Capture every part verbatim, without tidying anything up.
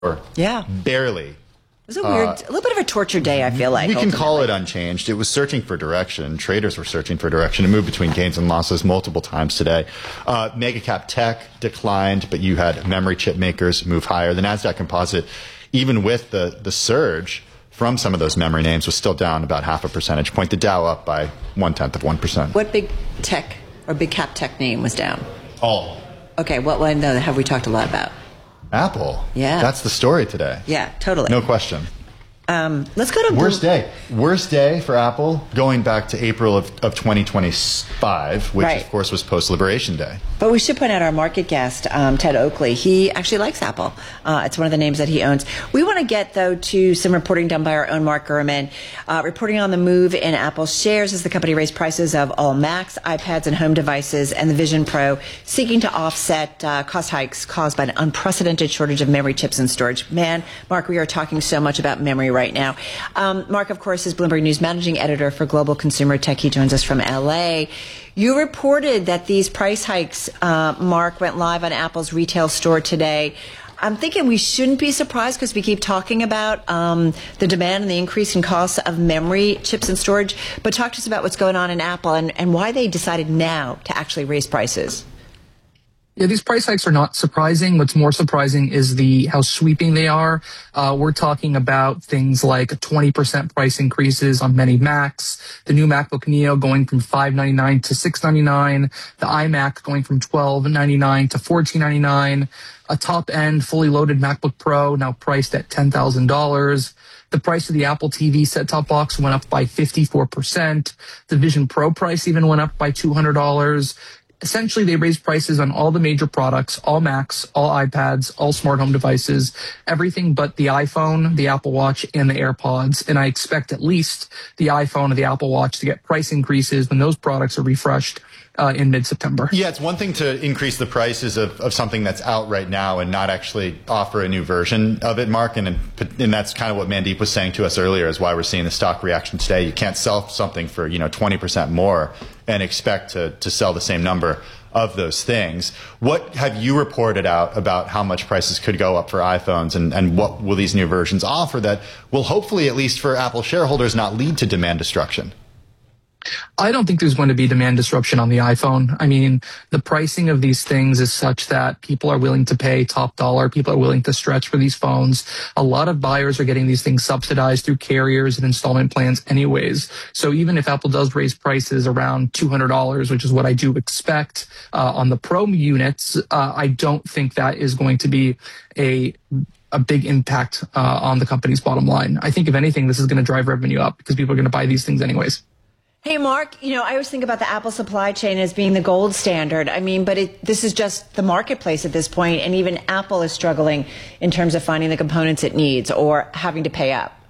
Yeah. Barely. It was a weird, uh, a little bit of a torture day, I feel like. We can ultimately. call it unchanged. It was searching for direction. Traders were searching for direction. It moved between gains and losses multiple times today. Uh, mega cap tech declined, but you had memory chip makers move higher. The NASDAQ composite, even with the, the surge from some of those memory names, was still down about half a percentage point. The Dow up by one-tenth of one percent. What big tech or big cap tech name was down? All. Okay, what one though have we talked a lot about? Apple. Yeah. That's the story today. Yeah, totally. No question. Um, let's go to worst day. Worst day for Apple going back to April of, of twenty twenty-five, which right. of course was post-Liberation Day. But we should point out our market guest, um, Ted Oakley. He actually likes Apple. Uh, it's one of the names that he owns. We want to get, though, to some reporting done by our own Mark Gurman, uh, reporting on the move in Apple shares as the company raised prices of all Macs, iPads, and home devices, and the Vision Pro, seeking to offset uh, cost hikes caused by an unprecedented shortage of memory chips and storage. Man, Mark, we are talking so much about memory right right now. Um, Mark, of course, is Bloomberg News managing editor for Global Consumer Tech. He joins us from L A. You reported that these price hikes, uh, Mark, went live on Apple's retail store today. I'm thinking we shouldn't be surprised because we keep talking about um, the demand and the increase in costs of memory chips and storage. But talk to us about what's going on in Apple and, and why they decided now to actually raise prices. Yeah, these price hikes are not surprising. What's more surprising is the how sweeping they are. Uh, we're talking about things like twenty percent price increases on many Macs, the new MacBook Neo going from five ninety-nine to six ninety-nine, the iMac going from twelve ninety-nine to fourteen ninety-nine, a top-end fully loaded MacBook Pro now priced at ten thousand dollars. The price of the Apple T V set-top box went up by fifty-four percent. The Vision Pro price even went up by two hundred dollars. Essentially, they raised prices on all the major products, all Macs, all iPads, all smart home devices, everything but the iPhone, the Apple Watch, and the AirPods. And I expect at least the iPhone or the Apple Watch to get price increases when those products are refreshed uh, in mid-September. Yeah, it's one thing to increase the prices of, of something that's out right now and not actually offer a new version of it, Mark. And, and that's kind of what Mandeep was saying to us earlier, is why we're seeing the stock reaction today. You can't sell something for, you know, twenty percent more and expect to, to sell the same number of those things. What have you reported out about how much prices could go up for iPhones, and, and what will these new versions offer that will hopefully, at least for Apple shareholders, not lead to demand destruction? I don't think there's going to be demand disruption on the iPhone. I mean, the pricing of these things is such that people are willing to pay top dollar. People are willing to stretch for these phones. A lot of buyers are getting these things subsidized through carriers and installment plans anyways. So even if Apple does raise prices around two hundred dollars, which is what I do expect uh, on the Pro units, uh, I don't think that is going to be a a big impact uh, on the company's bottom line. I think if anything, this is going to drive revenue up because people are going to buy these things anyways. Hey, Mark, you know, I always think about the Apple supply chain as being the gold standard. I mean, but it, this is just the marketplace at this point, and even Apple is struggling in terms of finding the components it needs or having to pay up.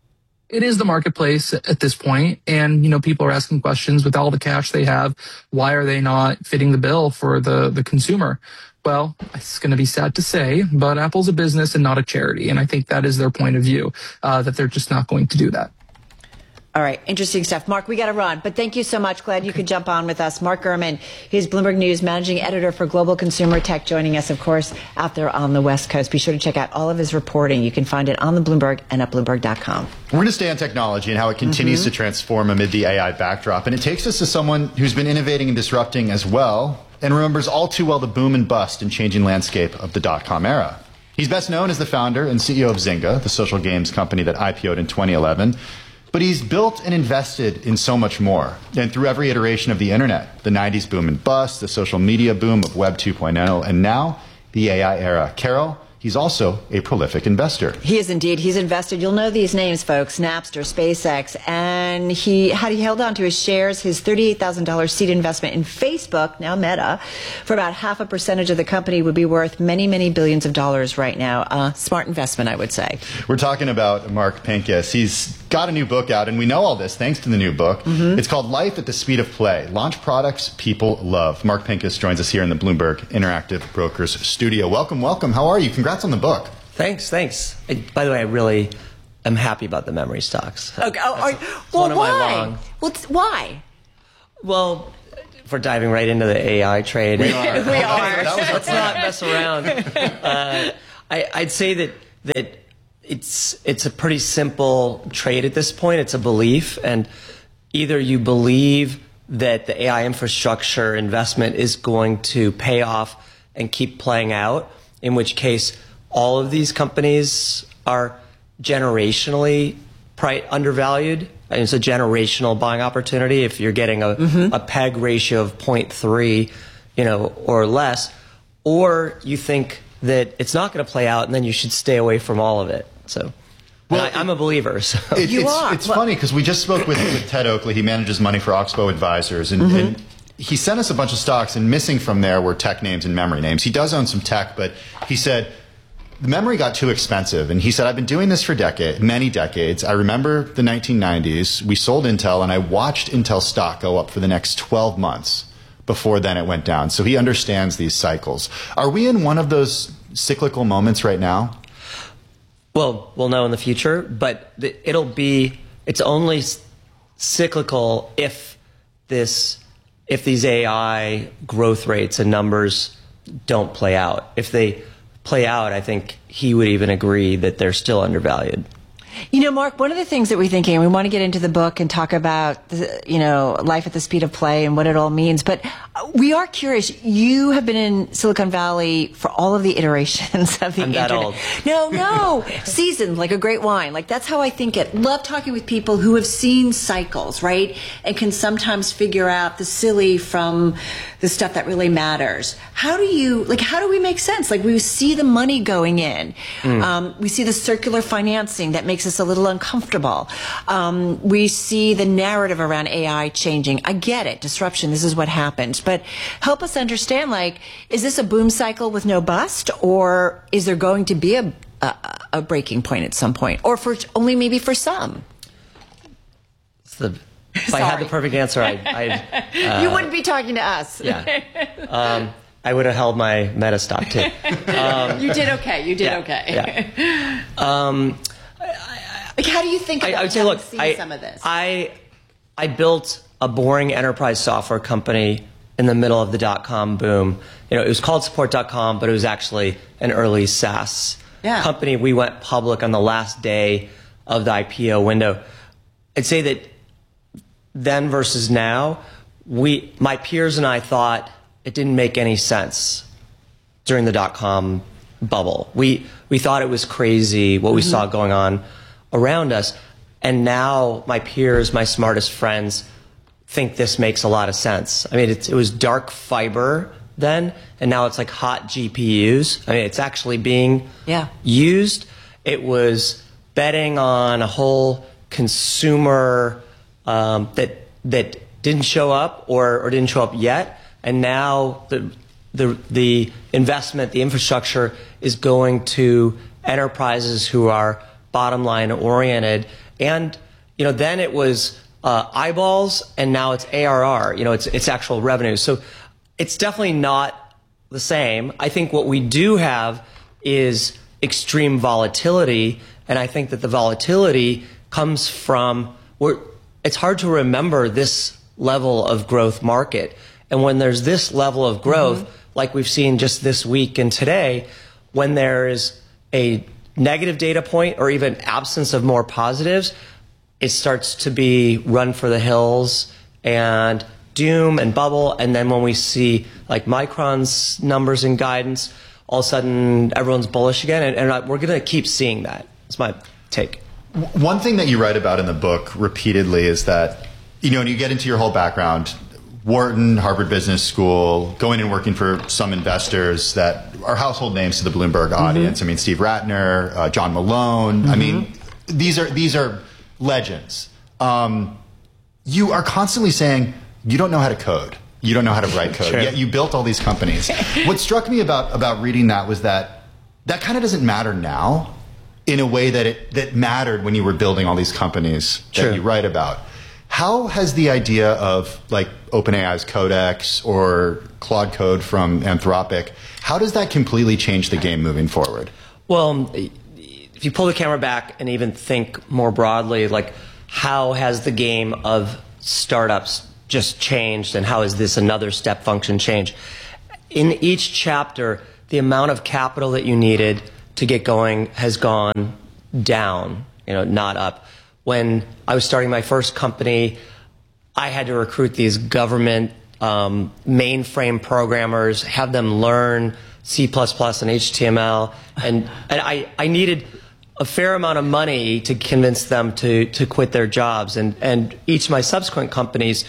It is the marketplace at this point, and, you know, people are asking questions with all the cash they have. Why are they not fitting the bill for the, the consumer? Well, it's going to be sad to say, but Apple's a business and not a charity, and I think that is their point of view, uh, that they're just not going to do that. All right. Interesting stuff. Mark, we got to run, but thank you so much. Glad you could jump on with us. Mark Gurman, he's Bloomberg News managing editor for Global Consumer Tech, joining us, of course, out there on the West Coast. Be sure to check out all of his reporting. You can find it on the Bloomberg and at Bloomberg dot com. We're going to stay on technology and how it continues mm-hmm. to transform amid the A I backdrop. And it takes us to someone who's been innovating and disrupting as well, and remembers all too well the boom and bust and changing landscape of the dot-com era. He's best known as the founder and C E O of Zynga, the social games company that I P O'd in twenty eleven. But he's built and invested in so much more. And through every iteration of the internet, the nineties boom and bust, the social media boom of Web two point oh, and now the A I era. Carol, he's also a prolific investor. He is indeed. He's invested. You'll know these names, folks: Napster, SpaceX, and he had he held on to his shares, his thirty-eight thousand dollars seed investment in Facebook, now Meta, for about half a percentage of the company, would be worth many, many billions of dollars right now. Uh, smart investment, I would say. We're talking about Mark Pincus. He's got a new book out, and we know all this thanks to the new book. Mm-hmm. It's called Life at the Speed of Play: Launch Products People Love. Mark Pincus joins us here in the Bloomberg Interactive Brokers studio. Welcome, welcome. How are you? Congrats on the book. Thanks, thanks. I, by the way, I really am happy about the memory stocks. Okay. Oh, are, well, why? Well, why? Well, if we're diving right into the A I trade. We are. we are. Let's not mess around. Uh, I, I'd say that that it's it's a pretty simple trade at this point. It's a belief, and either you believe that the A I infrastructure investment is going to pay off and keep playing out, in which case all of these companies are generationally pri- undervalued. And it's a generational buying opportunity if you're getting a, mm-hmm. a PEG ratio of zero point three, you know, or less, or you think that it's not going to play out and then you should stay away from all of it. So well, I, I'm a believer. So. It, you it's are. it's well, funny because we just spoke with, with Ted Oakley. He manages money for Oxbow Advisors, and, mm-hmm. and he sent us a bunch of stocks, and missing from there were tech names and memory names. He does own some tech, but he said the memory got too expensive. And he said, I've been doing this for decades, many decades. I remember the nineteen nineties. We sold Intel, and I watched Intel stock go up for the next twelve months before then it went down. So he understands these cycles. Are we in one of those cyclical moments right now? Well, we'll know in the future, but the, it'll be, it's only cyclical if this, if these A I growth rates and numbers don't play out. If they play out, I think he would even agree that they're still undervalued. You know, Mark, one of the things that we're thinking, and we want to get into the book and talk about, the, you know, life at the speed of play and what it all means, but we are curious. You have been in Silicon Valley for all of the iterations of the I'm internet. that old. No, no, seasoned like a great wine. Like that's how I think it. Love talking with people who have seen cycles, right, and can sometimes figure out the silly from the stuff that really matters. How do you, like, how do we make sense? Like we see the money going in, mm. um, we see the circular financing that makes us a little uncomfortable. Um, we see the narrative around A I changing. I get it, disruption, this is what happens. But help us understand, like, is this a boom cycle with no bust? Or is there going to be a, a, a breaking point at some point? Or for only maybe for some? It's the, if I had the perfect answer, I'd... I'd uh, you wouldn't be talking to us. Yeah. Um, I would have held my Meta stock, too. Um, you did okay. You did yeah, okay. Yeah. Um, Like, how do you think about I, I would say, look, I, some of this? I, I built a boring enterprise software company in the middle of the dot-com boom. You know, it was called support dot com, but it was actually an early SaaS yeah. company. We went public on the last day of the I P O window. I'd say that then versus now, we, my peers and I thought it didn't make any sense during the dot-com bubble. We, we thought it was crazy what we mm-hmm. saw going on around us, and now my peers, my smartest friends, think this makes a lot of sense. I mean, it's, it was dark fiber then, and now it's like hot G P Us. I mean, it's actually being yeah. used. It was betting on a whole consumer um, that that didn't show up or, or didn't show up yet, and now the the the investment, the infrastructure is going to enterprises who are bottom line oriented, and you know then it was uh, eyeballs, and now it's A R R. You know, it's it's actual revenue. So it's definitely not the same. I think what we do have is extreme volatility, and I think that the volatility comes from we're, it's hard to remember this level of growth market, and when there's this level of growth, mm-hmm. like we've seen just this week and today, when there is a negative data point or even absence of more positives, it starts to be run for the hills and doom and bubble. And then when we see like Micron's numbers and guidance, all of a sudden everyone's bullish again. And, and we're going to keep seeing that. That's my take. One thing that you write about in the book repeatedly is that, you know, when you get into your whole background, Wharton, Harvard Business School, going and working for some investors that are household names to the Bloomberg audience. Mm-hmm. I mean, Steve Ratner, uh, John Malone. Mm-hmm. I mean, these are these are legends. Um, you are constantly saying you don't know how to code. You don't know how to write code. Sure. Yet you built all these companies. What struck me about about reading that was that that kind of doesn't matter now in a way that it that mattered when you were building all these companies that Sure. you write about. How has the idea of like OpenAI's Codex or Claude Code from Anthropic, how does that completely change the game moving forward? Well, if you pull the camera back and even think more broadly, like how has the game of startups just changed, and how is this another step function change? In each chapter, the amount of capital that you needed to get going has gone down, you know, not up. When I was starting my first company, I had to recruit these government um, mainframe programmers, have them learn C plus plus and H T M L, and, and I, I needed a fair amount of money to convince them to, to quit their jobs. And, and each of my subsequent companies,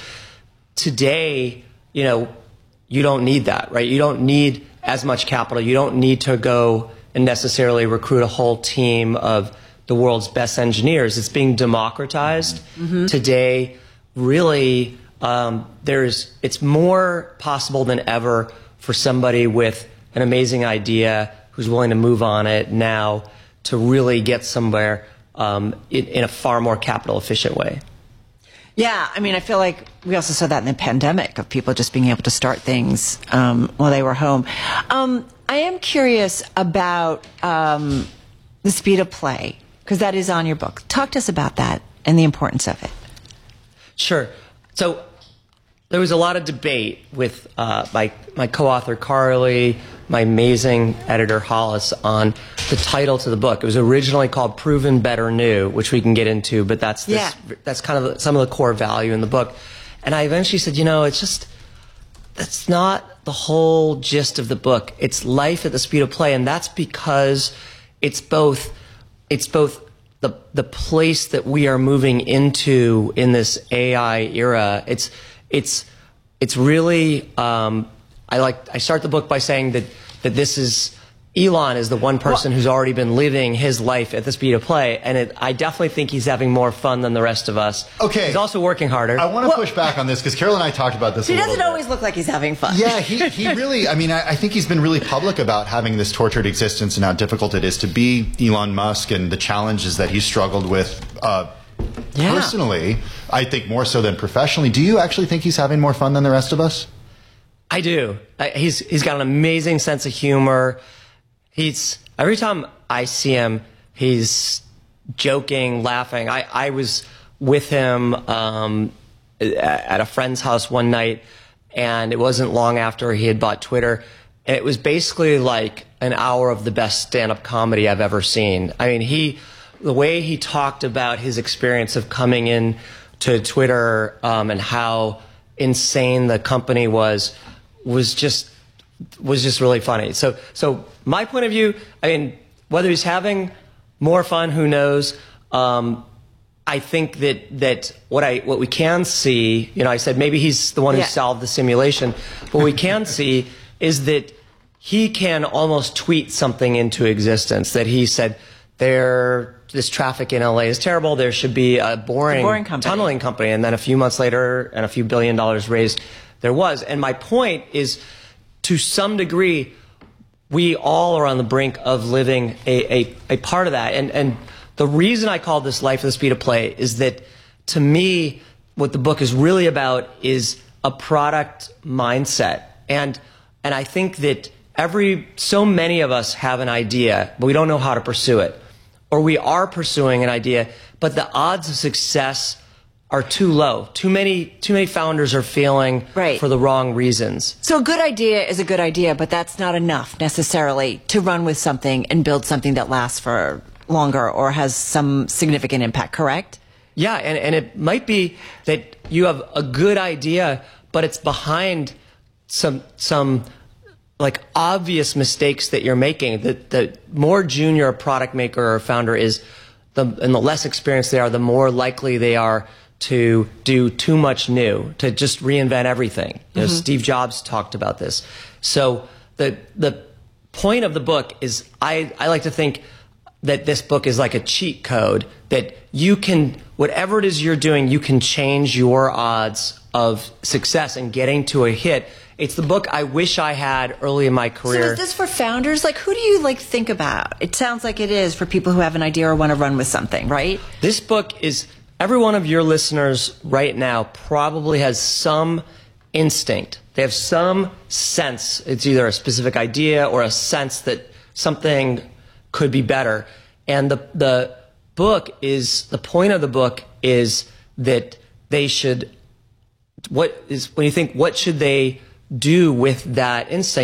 today, you know, you don't need that, right? You don't need as much capital. You don't need to go and necessarily recruit a whole team of the world's best engineers. It's being democratized. Mm-hmm. Today, really, um, there's, it's more possible than ever for somebody with an amazing idea who's willing to move on it now to really get somewhere um, in, in a far more capital efficient way. Yeah, I mean, I feel like we also saw that in the pandemic of people just being able to start things um, while they were home. Um, I am curious about um, the speed of play, because that is on your book. Talk to us about that and the importance of it. Sure. So there was a lot of debate with uh, my, my co-author Carly, my amazing editor Hollis, on the title to the book. It was originally called Proven Better New, which we can get into, but that's this, yeah. that's kind of some of the core value in the book. And I eventually said, you know, it's just, that's not the whole gist of the book. It's life at the speed of play, and that's because it's both, it's both the the place that we are moving into in this A I era. It's it's it's really. Um, I like. I start the book by saying that that this is Elon is the one person who's already been living his life at the speed of play, and it, I definitely think he's having more fun than the rest of us. Okay, he's also working harder. I want to well, push back on this because Carol and I talked about this. He a doesn't little always bit. look like he's having fun. Yeah, he he really. I mean, I, I think he's been really public about having this tortured existence and how difficult it is to be Elon Musk and the challenges that he's struggled with. Uh, yeah. Personally, I think more so than professionally. Do you actually think he's having more fun than the rest of us? I do. I, he's he's got an amazing sense of humor. He's every time I see him, he's joking, laughing. I, I was with him um, at a friend's house one night, and it wasn't long after he had bought Twitter. And it was basically like an hour of the best stand-up comedy I've ever seen. I mean, he, the way he talked about his experience of coming in to Twitter um, and how insane the company was, was just was just really funny. So, so my point of view, I mean, whether he's having more fun, who knows? Um, I think that that what I what we can see, you know, I said maybe he's the one who yeah. solved the simulation. But what we can see is that he can almost tweet something into existence. That he said, there, this traffic in L A is terrible. There should be a boring, a boring company. tunneling company. And then a few months later, and a few billion dollars raised, there was. And my point is, to some degree, we all are on the brink of living a, a, a part of that. And, and the reason I call this Life at the Speed of Play is that, to me, what the book is really about is a product mindset. And, and I think that every, so many of us have an idea, but we don't know how to pursue it. Or we are pursuing an idea, but the odds of success are too low. Too many, too many founders are failing right. for the wrong reasons. So a good idea is a good idea, but that's not enough necessarily to run with something and build something that lasts for longer or has some significant impact, correct? Yeah, and, and it might be that you have a good idea, but it's behind some, some like obvious mistakes that you're making. The, the more junior a product maker or founder is, the, and the less experienced they are, the more likely they are to do too much new, to just reinvent everything. You know, mm-hmm. Steve Jobs talked about this. So the the point of the book is, I, I like to think that this book is like a cheat code, that you can, whatever it is you're doing, you can change your odds of success and getting to a hit. It's the book I wish I had early in my career. So is this for founders? Like, who do you like think about? It sounds like it is for people who have an idea or want to run with something, right? This book is, every one of your listeners right now probably has some instinct. They have some sense. It's either a specific idea or a sense that something could be better. And the the book is, the point of the book is that they should, what is, when you think, what should they do with that instinct?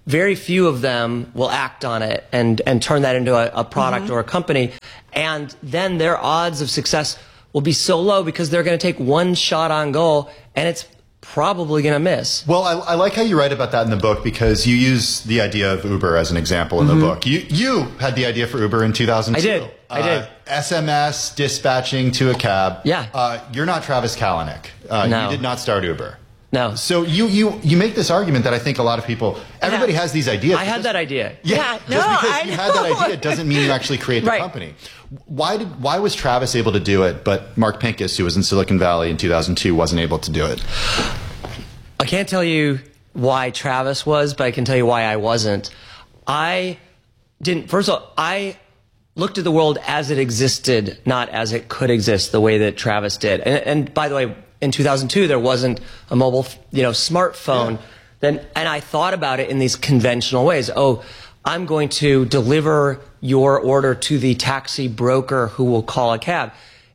very few of them will act on it and, and turn that into a, a product mm-hmm. or a company. And then their odds of success will be so low because they're going to take one shot on goal and it's probably going to miss. Well, I, I like how you write about that in the book because you use the idea of Uber as an example in mm-hmm. the book. You you had the idea for Uber in two thousand two. I did. I did. Uh, S M S dispatching to a cab. Yeah. Uh, you're not Travis Kalanick. Uh, no. You did not start Uber. No. So you, you, you make this argument that I think a lot of people, everybody yeah. has these ideas. I had just, that idea. Yeah. yeah just no, because I you know. had that idea doesn't mean you actually create the right. company. Why did why was Travis able to do it, but Mark Pincus, who was in Silicon Valley in two thousand two, wasn't able to do it? I can't tell you why Travis was, but I can tell you why I wasn't. I didn't, first of all, I looked at the world as it existed, not as it could exist the way that Travis did. And, and by the way, in two thousand two, there wasn't a mobile, you know, smartphone. Yeah. Then, and I thought about it in these conventional ways. Oh, I'm going to deliver your order to the taxi broker who will call a cab.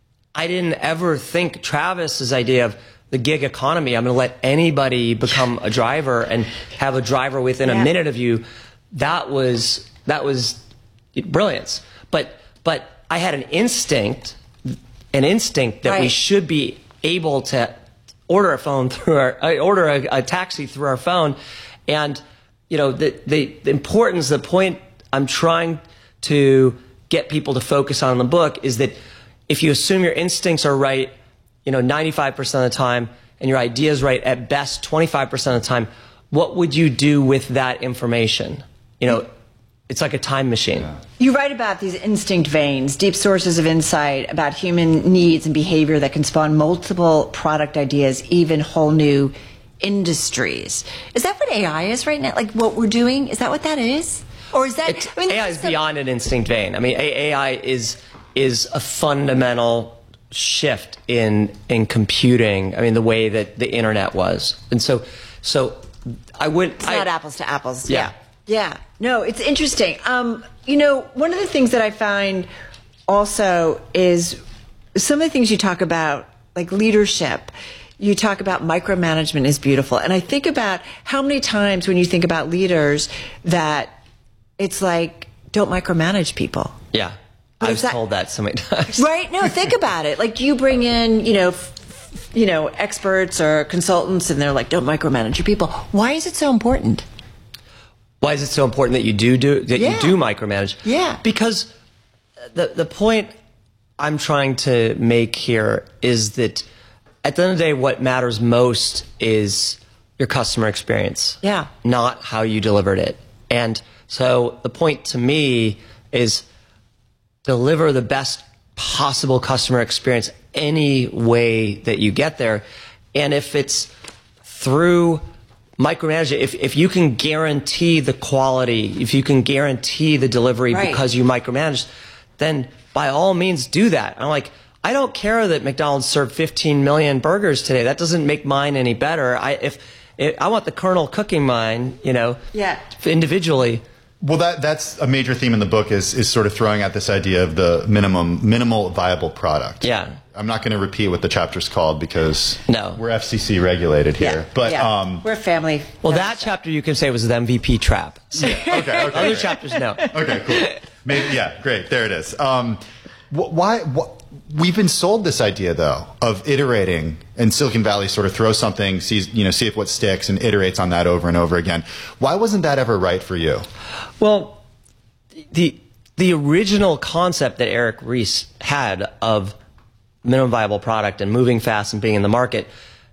I didn't ever think Travis's idea of the gig economy, I'm going to let anybody become a driver and have a driver within yeah. a minute of you. That was, that was brilliance. But, but I had an instinct, an instinct that right. we should be able to order a phone through our, uh, order a, a taxi through our phone. And, you know, the, the, the importance, the point I'm trying to get people to focus on in the book is that if you assume your instincts are right, you know, ninety-five percent of the time, and your idea is right at best twenty-five percent of the time, what would you do with that information? You know, it's like a time machine. Yeah. You write about these instinct veins, deep sources of insight about human needs and behavior that can spawn multiple product ideas, even whole new industries. Is that what A I is right now? Like what we're doing? Is that what that is? Or is that... It's, I mean, A I is beyond an instinct vein. I mean, A I is is a fundamental shift in in computing. I mean, the way that the internet was. And so, so I would... It's I, not apples to apples. Yeah. Yeah. Yeah. No, it's interesting. Um, you know, one of the things that I find also is some of the things you talk about, like leadership. You talk about micromanagement is beautiful. And I think about how many times when you think about leaders that it's like, don't micromanage people. Yeah. But I was that, told that so many times. Right? No, think about it. Like you bring in, you know, f- you know, experts or consultants and they're like, don't micromanage your people. Why is it so important? Why is it so important that you do do that yeah. you do micromanage? Yeah. Because the the point I'm trying to make here is that at the end of the day, what matters most is your customer experience. Yeah. Not how you delivered it. And so the point to me is deliver the best possible customer experience any way that you get there. And if it's through micromanaging, if, if you can guarantee the quality, if you can guarantee the delivery right. because you micromanage, then by all means do that. I'm like, I don't care that McDonald's served fifteen million burgers today. That doesn't make mine any better. I, if, if I want the Colonel cooking mine, you know, yeah. individually. Well, that that's a major theme in the book is is sort of throwing out this idea of the minimum minimal viable product. Yeah. I'm not going to repeat what the chapter's called because no. we're F C C regulated here. Yeah. But yeah. um, we're family. Well, that chapter you can say was the M V P trap. So. Yeah. Okay. Okay. Other great. chapters, no. Okay. Cool. Maybe. Yeah. Great. There it is. Um, wh- why? Wh- We've been sold this idea, though, of iterating, and Silicon Valley sort of throws something, sees, you know, see if what sticks, and iterates on that over and over again. Why wasn't that ever right for you? Well, the the original concept that Eric Ries had of minimum viable product and moving fast and being in the market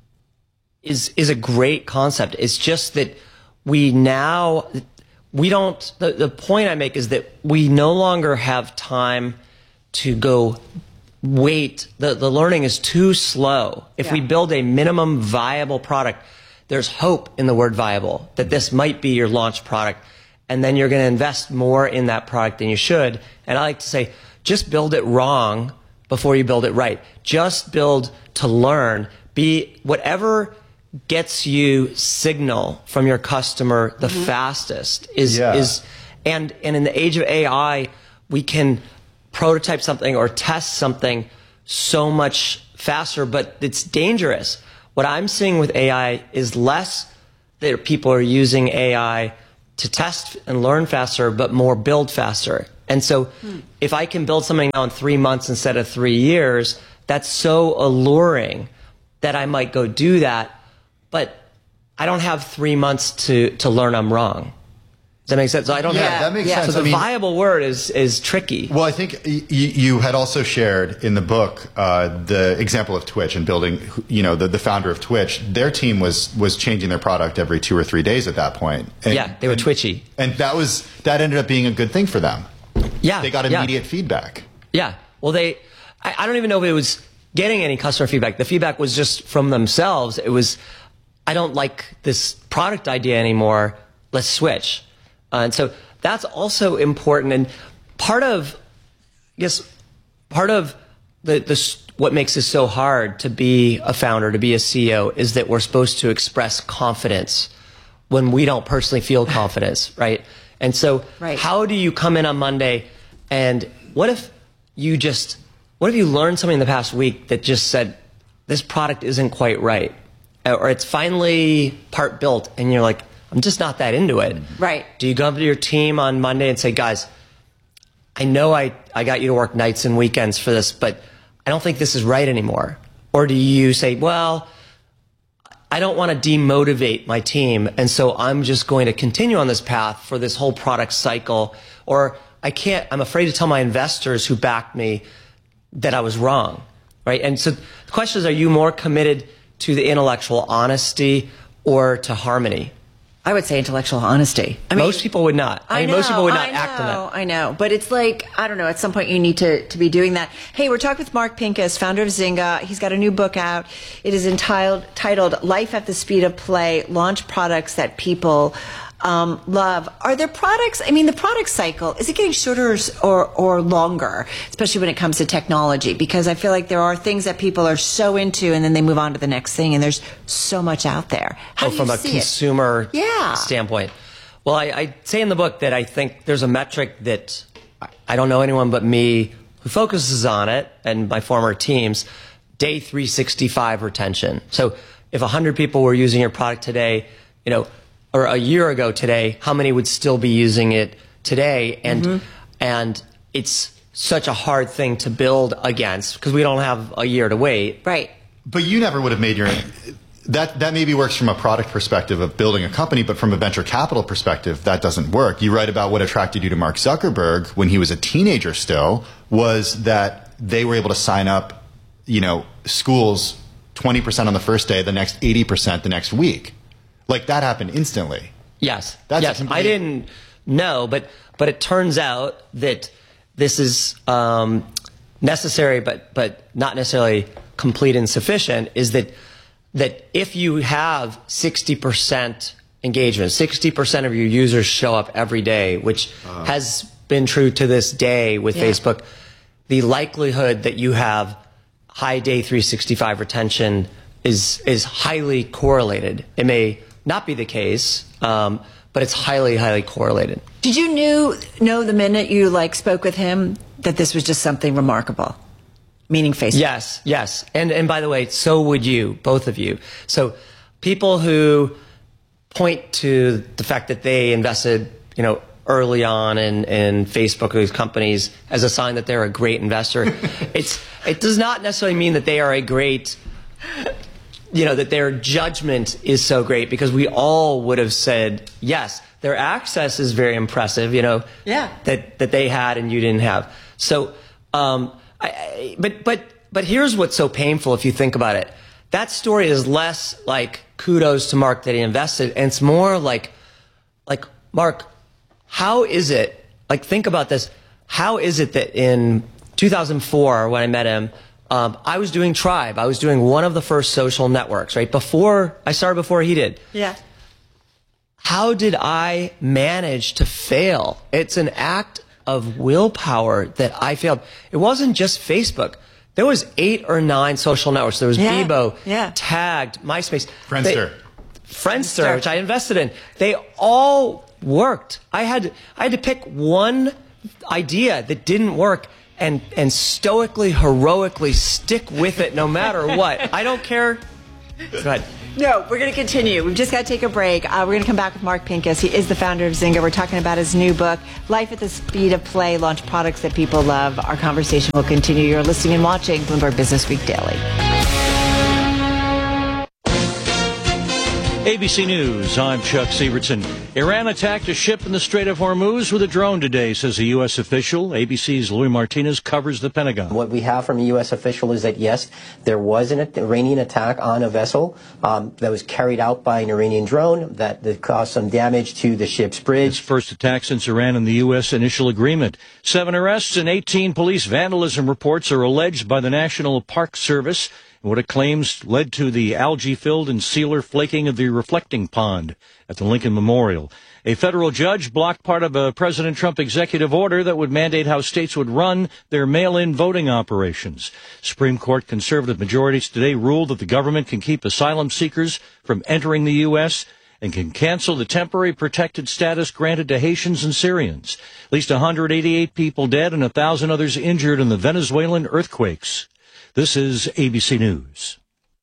is is a great concept. It's just that we now we don't. The, the point I make is that we no longer have time to go. Wait, the, the learning is too slow. If yeah. we build a minimum viable product, there's hope in the word viable, that this might be your launch product, and then you're going to invest more in that product than you should. And I like to say, just build it wrong before you build it right. Just build to learn. Be whatever gets you signal from your customer the mm-hmm. fastest is, yeah. is, and, and in the age of A I, we can prototype something or test something so much faster, but it's dangerous. What I'm seeing with A I is less that people are using A I to test and learn faster, but more build faster. And so hmm. if I can build something now in three months instead of three years, that's so alluring that I might go do that. But I don't have three months to, to learn I'm wrong. Does that make sense? So I don't yeah, have, that makes yeah. sense. So the I mean, viable word is is tricky. Well, I think y- you had also shared in the book uh, the example of Twitch and building. You know, the, the founder of Twitch, their team was was changing their product every two or three days at that point. And, yeah, they were and, twitchy, and that was that ended up being a good thing for them. Yeah, they got immediate yeah. feedback. Yeah. Well, they. I, I don't even know if it was getting any customer feedback. The feedback was just from themselves. It was, I don't like this product idea anymore. Let's switch. Uh, and so that's also important. And part of, I guess, part of the, the what makes it so hard to be a founder, to be a C E O, is that we're supposed to express confidence when we don't personally feel confidence, right? And so right. how do you come in on Monday and what if you just, what if you learned something in the past week that just said, this product isn't quite right? Or it's finally part built and you're like, I'm just not that into it. Right. Do you go up to your team on Monday and say, guys, I know I, I got you to work nights and weekends for this, but I don't think this is right anymore? Or do you say, well, I don't want to demotivate my team, and so I'm just going to continue on this path for this whole product cycle, or I can't, I'm afraid to tell my investors who backed me that I was wrong, right? And so the question is, are you more committed to the intellectual honesty or to harmony? I would say intellectual honesty. I mean, most people would not. I, I mean, know, most people would not I know, act on that. I know, but it's like, I don't know, at some point you need to, to be doing that. Hey, we're talking with Mark Pincus, founder of Zynga. He's got a new book out. It is entitled, titled Life at the Speed of Play, Launch Products That People um, Love. Are there products, I mean, the product cycle, is it getting shorter or, or, or longer, especially when it comes to technology? Because I feel like there are things that people are so into and then they move on to the next thing, and there's so much out there. How oh, do from you a see consumer it? Yeah. standpoint. Well, I, I say in the book that I think there's a metric that I don't know anyone but me who focuses on it, and my former teams, day three sixty-five retention. So if one hundred people were using your product today, you know, or a year ago today, how many would still be using it today? And mm-hmm. and it's such a hard thing to build against because we don't have a year to wait. Right. But you never would have made your... That that maybe works from a product perspective of building a company, but from a venture capital perspective, that doesn't work. You write about what attracted you to Mark Zuckerberg when he was a teenager still, was that they were able to sign up, you know, schools twenty percent on the first day, the next eighty percent the next week. Like, that happened instantly. Yes. That's yes. I didn't know, but but it turns out that this is um, necessary, but but not necessarily complete and sufficient, is that that if you have sixty percent engagement, sixty percent of your users show up every day, which uh, has been true to this day with yeah. Facebook, the likelihood that you have high day three sixty-five retention is is highly correlated. It may not be the case, um, but it's highly, highly correlated. Did you knew, know the minute you like spoke with him that this was just something remarkable? Meaning Facebook. Yes, yes. And and by the way, so would you, both of you. So people who point to the fact that they invested, you know, early on in, in Facebook or these companies as a sign that they're a great investor, it's it does not necessarily mean that they are a great, you know, that their judgment is so great, because we all would have said, yes, their access is very impressive, you know, yeah. that, that they had and you didn't have. So, um, I, I, but but but here's what's so painful if you think about it. That story is less like kudos to Mark that he invested, and it's more like like Mark, how is it, like, think about this, how is it that in two thousand four when I met him, um, I was doing Tribe, I was doing one of the first social networks, right? Before I started, before he did. Yeah. How did I manage to fail? It's an act of willpower that I failed. It wasn't just Facebook. There was eight or nine social networks. There was yeah, Bebo, yeah. Tagged, MySpace. Friendster. They, Friendster, which I invested in. They all worked. I had I had to pick one idea that didn't work and and stoically, heroically stick with it no matter what. I don't care Go ahead. No, we're going to continue. We've just got to take a break. Uh, we're going to come back with Mark Pincus. He is the founder of Zynga. We're talking about his new book, Life at the Speed of Play, Launch Products That People Love. Our conversation will continue. You're listening and watching Bloomberg Business Week Daily. A B C News, I'm Chuck Sievertson. Iran attacked a ship in the Strait of Hormuz with a drone today, says a U S official. A B C's Louis Martinez covers the Pentagon. What we have from a U S official is that, yes, there was an Iranian attack on a vessel um, that was carried out by an Iranian drone that, that caused some damage to the ship's bridge. It's first attack since Iran and the U S initial agreement. Seven arrests and eighteen police vandalism reports are alleged by the National Park Service. What it claims led to the algae-filled and sealer flaking of the reflecting pond at the Lincoln Memorial. A federal judge blocked part of a President Trump executive order that would mandate how states would run their mail-in voting operations. Supreme Court conservative majorities today ruled that the government can keep asylum seekers from entering the U S and can cancel the temporary protected status granted to Haitians and Syrians. At least one hundred eighty-eight people dead and one thousand others injured in the Venezuelan earthquakes. This is A B C News.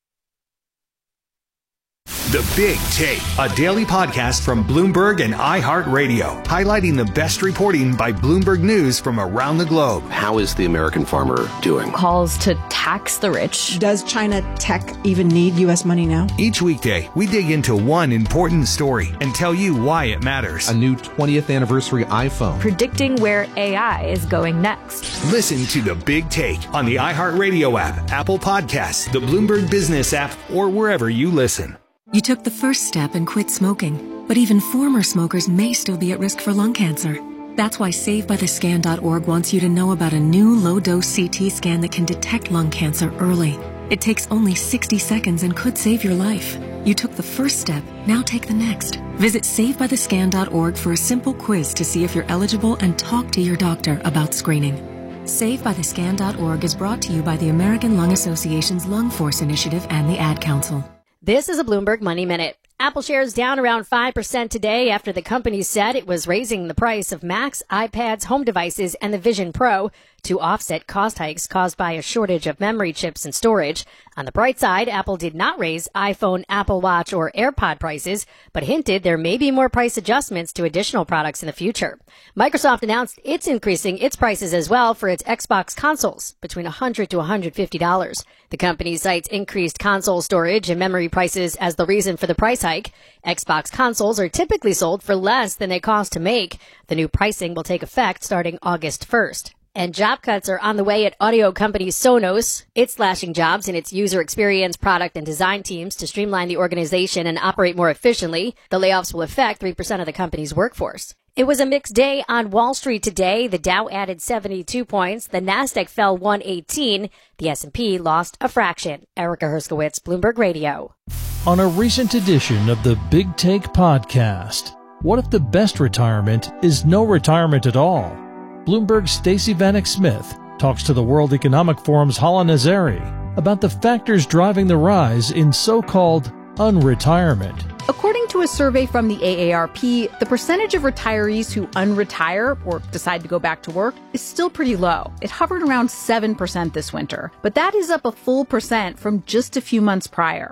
The Big Take, a daily podcast from Bloomberg and iHeartRadio, highlighting the best reporting by Bloomberg News from around the globe. How is the American farmer doing? Calls to tax the rich. Does China tech even need U S money now? Each weekday, we dig into one important story and tell you why it matters. A new twentieth anniversary iPhone. Predicting where A I is going next. Listen to The Big Take on the iHeartRadio app, Apple Podcasts, the Bloomberg Business app, or wherever you listen. You took the first step and quit smoking, but even former smokers may still be at risk for lung cancer. That's why Save By The Scan dot org wants you to know about a new low-dose C T scan that can detect lung cancer early. It takes only sixty seconds and could save your life. You took the first step, now take the next. Visit Save By The Scan dot org for a simple quiz to see if you're eligible and talk to your doctor about screening. Save By The Scan dot org is brought to you by the American Lung Association's Lung Force Initiative and the Ad Council. This is a Bloomberg Money Minute. Apple shares down around five percent today after the company said it was raising the price of Macs, iPads, home devices, and the Vision Pro to offset cost hikes caused by a shortage of memory chips and storage. On the bright side, Apple did not raise iPhone, Apple Watch, or AirPod prices, but hinted there may be more price adjustments to additional products in the future. Microsoft announced it's increasing its prices as well for its Xbox consoles, between one hundred dollars to one hundred fifty dollars. The company cites increased console storage and memory prices as the reason for the price hike. Xbox consoles are typically sold for less than they cost to make. The new pricing will take effect starting August first. And job cuts are on the way at audio company Sonos. It's slashing jobs in its user experience, product, and design teams to streamline the organization and operate more efficiently. The layoffs will affect three percent of the company's workforce. It was a mixed day on Wall Street today. The Dow added seventy-two points. The Nasdaq fell one eighteen. The S and P lost a fraction. Erica Herskowitz, Bloomberg Radio. On a recent edition of the Big Take podcast, what if the best retirement is no retirement at all? Bloomberg's Stacey Vanek Smith talks to the World Economic Forum's Hala Nazari about the factors driving the rise in so-called unretirement. According to a survey from the A A R P, the percentage of retirees who unretire or decide to go back to work is still pretty low. It hovered around seven percent this winter, but that is up a full percent from just a few months prior.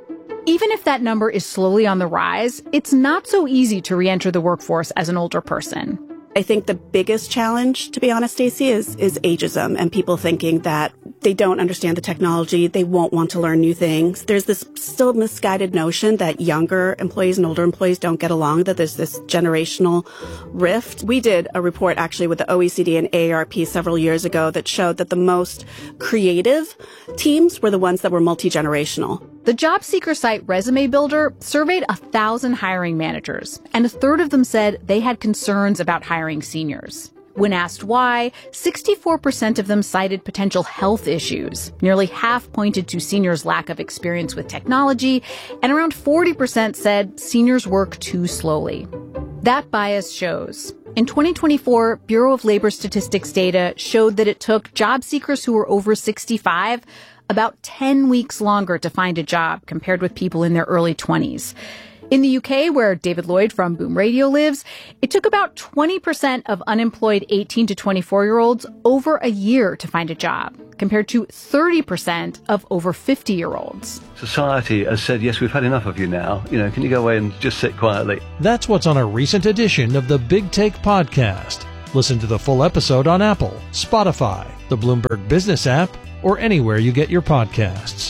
Even if that number is slowly on the rise, it's not so easy to re-enter the workforce as an older person. I think the biggest challenge, to be honest, Stacey, is, is ageism and people thinking that they don't understand the technology, they won't want to learn new things. There's this still misguided notion that younger employees and older employees don't get along, that there's this generational rift. We did a report actually with the O E C D and A A R P several years ago that showed that the most creative teams were the ones that were multi-generational. The job seeker site Resume Builder surveyed a thousand hiring managers, and a third of them said they had concerns about hiring seniors. When asked why, sixty-four percent of them cited potential health issues. Nearly half pointed to seniors' lack of experience with technology, and around forty percent said seniors work too slowly. That bias shows. In twenty twenty-four, Bureau of Labor Statistics data showed that it took job seekers who were over sixty-five about ten weeks longer to find a job compared with people in their early twenties. In the U K, where David Lloyd from Boom Radio lives, it took about twenty percent of unemployed eighteen to twenty-four-year-olds over a year to find a job, compared to thirty percent of over fifty-year-olds. Society has said, yes, we've had enough of you now. You know, can you go away and just sit quietly? That's what's on a recent edition of the Big Take podcast. Listen to the full episode on Apple, Spotify, the Bloomberg Business app, or anywhere you get your podcasts.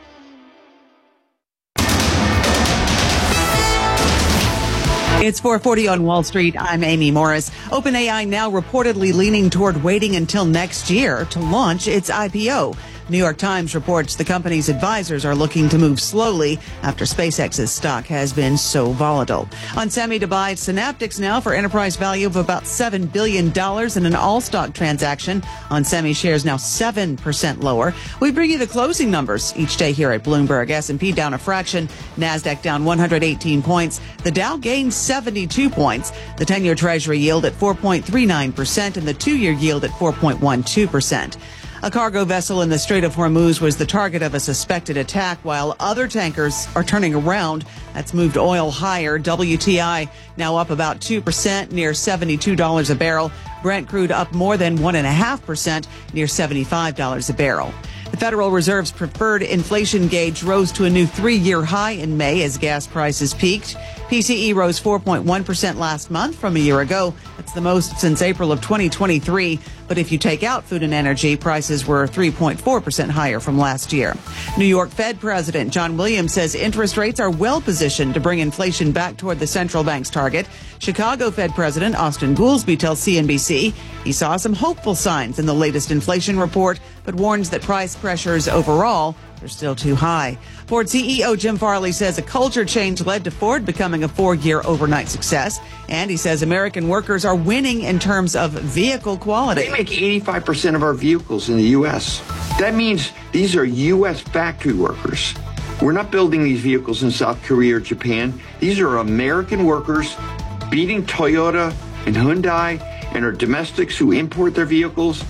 It's four forty on Wall Street. I'm Amy Morris. OpenAI now reportedly leaning toward waiting until next year to launch its I P O. New York Times reports the company's advisors are looking to move slowly after SpaceX's stock has been so volatile. On Semi to buy Synaptics now for enterprise value of about seven billion dollars in an all-stock transaction. On Semi shares now seven percent lower. We bring you the closing numbers each day here at Bloomberg. S and P down a fraction. NASDAQ down one hundred eighteen points. The Dow gained seventy-two points. The ten-year Treasury yield at four point three nine percent and the two-year yield at four point one two percent. A cargo vessel in the Strait of Hormuz was the target of a suspected attack, while other tankers are turning around. That's moved oil higher. W T I now up about two percent, near seventy-two dollars a barrel. Brent crude up more than one point five percent, near seventy-five dollars a barrel. The Federal Reserve's preferred inflation gauge rose to a new three-year high in May as gas prices peaked. P C E rose four point one percent last month from a year ago. That's the most since April of twenty twenty-three. But if you take out food and energy, prices were three point four percent higher from last year. New York Fed President John Williams says interest rates are well positioned to bring inflation back toward the central bank's target. Chicago Fed President Austin Goolsbee tells C N B C he saw some hopeful signs in the latest inflation report, but warns that price pressures overall are still too high. Ford C E O Jim Farley says a culture change led to Ford becoming a four-year overnight success. And he says American workers are winning in terms of vehicle quality. They make eighty-five percent of our vehicles in the U S. That means these are U S factory workers. We're not building these vehicles in South Korea or Japan. These are American workers beating Toyota and Hyundai and our domestics who import their vehicles.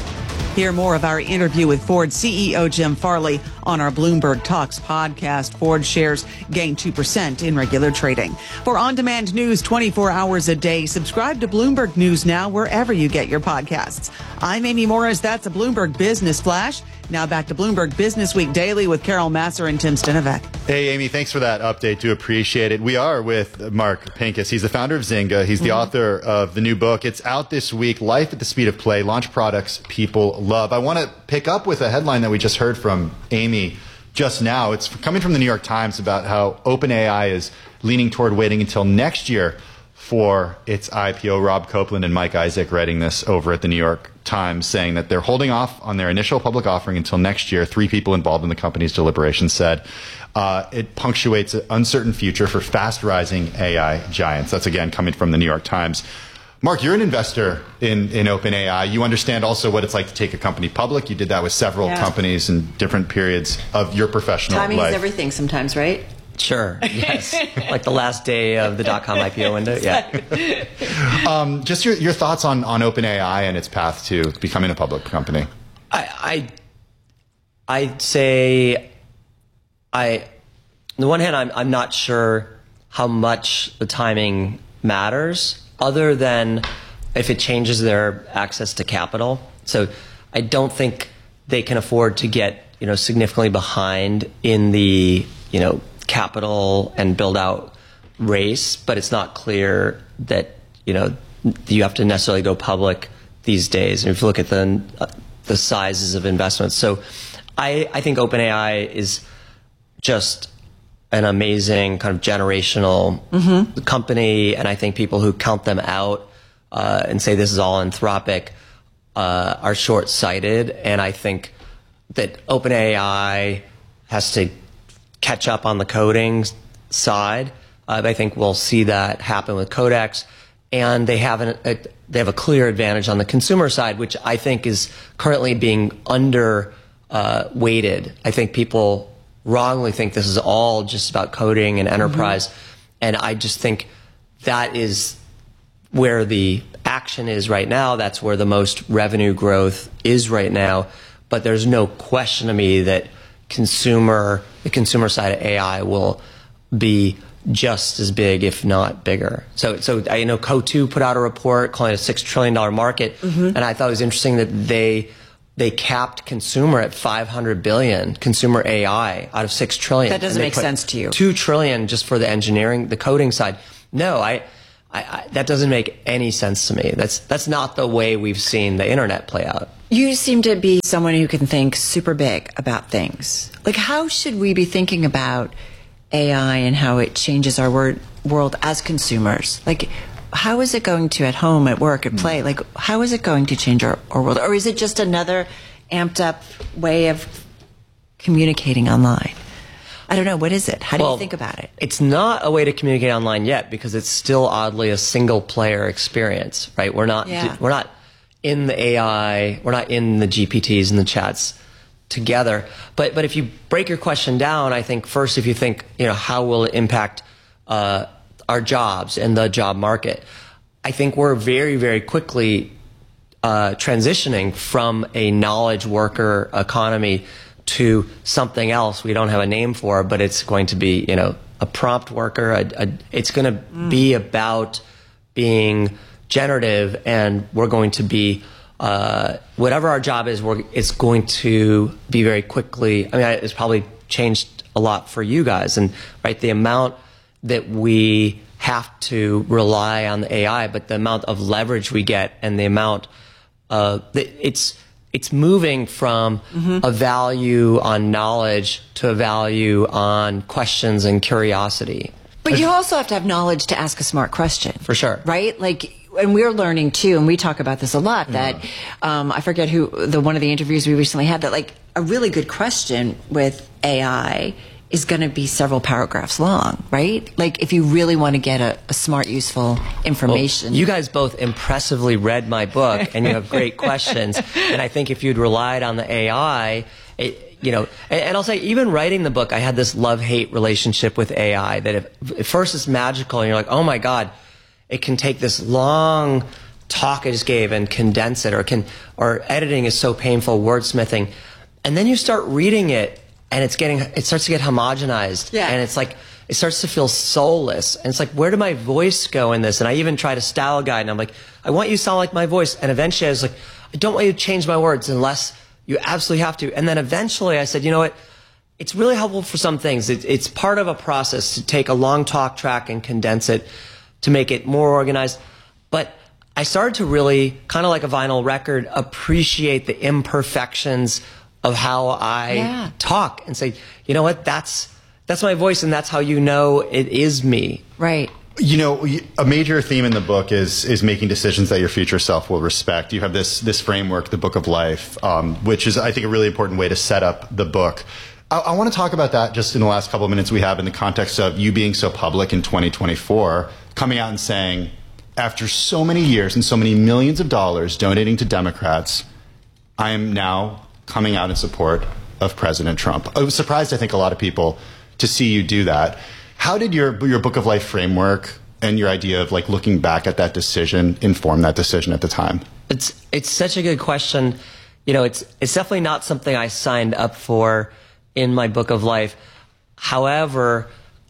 Hear more of our interview with Ford C E O Jim Farley on our Bloomberg Talks podcast. Ford shares gained two percent in regular trading. For on-demand news twenty-four hours a day, subscribe to Bloomberg News Now wherever you get your podcasts. I'm Amy Morris. That's a Bloomberg Business Flash. Now back to Bloomberg Business Week Daily with Carol Masser and Tim Stinovec. Hey, Amy, thanks for that update. Do appreciate it. We are with Mark Pincus. He's the founder of Zynga. He's the mm-hmm. author of the new book. It's out this week, Life at the Speed of Play, Launch Products People Love. I want to pick up with a headline that we just heard from Amy just now. It's coming from the New York Times about how OpenAI is leaning toward waiting until next year for its I P O. Rob Copeland and Mike Isaac writing this over at the New York Times, saying that they're holding off on their initial public offering until next year. Three people involved in the company's deliberations said uh, it punctuates an uncertain future for fast-rising A I giants. That's, again, coming from the New York Times. Mark, you're an investor in, in OpenAI. You understand also what it's like to take a company public. You did that with several yeah. companies in different periods of your professional Timing life. Timing is everything sometimes, right? Sure, yes. Like the last day of the dot-com I P O window, yeah. um, just your, your thoughts on, on OpenAI and its path to becoming a public company. I, I, I'd say, I, on the one hand, I'm, I'm not sure how much the timing matters, other than if it changes their access to capital. So I don't think they can afford to get, you know, significantly behind in the, you know, capital and build out race, but it's not clear that, you know, you have to necessarily go public these days. And if you look at the uh, the sizes of investments. So I, I think OpenAI is just an amazing kind of generational mm-hmm. company, and I think people who count them out uh, and say this is all Anthropic uh, are short-sighted. And I think that OpenAI has to catch up on the coding side. Uh, I think we'll see that happen with Codex, and they have an, a they have a clear advantage on the consumer side, which I think is currently being under uh, weighted. I think people wrongly think this is all just about coding and enterprise, mm-hmm. and I just think that is where the action is right now. That's where the most revenue growth is right now. But there's no question to me that consumer, the consumer side of A I will be just as big, if not bigger. So, so I know Coatue put out a report calling it a six trillion dollar market, mm-hmm. and I thought it was interesting that they they capped consumer at five hundred billion, consumer A I out of six trillion. That doesn't make sense to you. Two trillion just for the engineering, the coding side. No, I, I, I that doesn't make any sense to me. That's that's not the way we've seen the internet play out. You seem to be someone who can think super big about things. Like, how should we be thinking about A I and how it changes our word, world as consumers? Like, how is it going to, at home, at work, at play, like, how is it going to change our, our world? Or is it just another amped up way of communicating online? I don't know. What is it? How do well, you think about it? It's not a way to communicate online yet, because it's still oddly a single player experience, right? We're not, Yeah. we're not in the A I, we're not in the G P Ts and the chats together. But but if you break your question down, I think first, if you think, you know, how will it impact uh, our jobs and the job market? I think we're very, very quickly uh, transitioning from a knowledge worker economy to something else we don't have a name for, but it's going to be, you know, a prompt worker. A, a, it's going to mm. be about being generative, and we're going to be uh, whatever our job is, we're, it's going to be very quickly. I mean, it's probably changed a lot for you guys, and right, the amount that we have to rely on the A I, but the amount of leverage we get, and the amount uh, that it's it's moving from mm-hmm. a value on knowledge to a value on questions and curiosity. But you also have to have knowledge to ask a smart question. For sure. Right? Like, and we're learning too, and we talk about this a lot, that um, I forget who, the one of the interviews we recently had, that like a really good question with A I is going to be several paragraphs long, right? Like, if you really want to get a, a smart, useful information. Well, you guys both impressively read my book, and you have great questions. And I think if you'd relied on the A I, it, you know, and, and I'll say, even writing the book, I had this love-hate relationship with A I, that if, at first it's magical, and you're like, oh my God, it can take this long talk I just gave and condense it, or can, or editing is so painful, wordsmithing. And then you start reading it, and it's getting, it starts to get homogenized. Yeah. And it's like, it starts to feel soulless. And it's like, where did my voice go in this? And I even tried a style guide, and I'm like, I want you to sound like my voice. And eventually I was like, I don't want you to change my words unless you absolutely have to. And then eventually I said, you know what? It's really helpful for some things. It, it's part of a process to take a long talk track and condense it to make it more organized. But I started to really, kind of like a vinyl record, appreciate the imperfections of how I yeah. talk, and say, you know what, that's that's my voice, and that's how you know it is me. Right. You know, a major theme in the book is is making decisions that your future self will respect. You have this this framework, the Book of Life, um, which is, I think, a really important way to set up the book. I, I want to talk about that just in the last couple of minutes we have, in the context of you being so public in twenty twenty-four, coming out and saying, after so many years and so many millions of dollars donating to Democrats, I am now coming out in support of President Trump. I was surprised, I think, a lot of people to see you do that. How did your your Book of Life framework and your idea of like looking back at that decision inform that decision at the time? It's it's such a good question. You know, it's it's definitely not something I signed up for in my Book of Life. However,